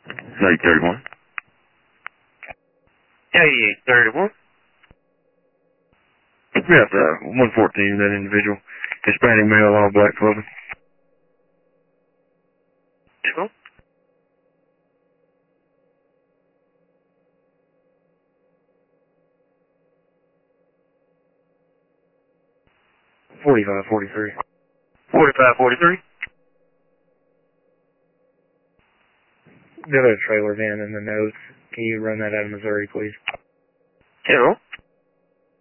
It's 831. Yeah, 31. Yes, 114, that individual. Hispanic male, all black clothing. Cool. $45, $43. 4543. Got a trailer van in the nose. Can you run that out of Missouri, please? Hello.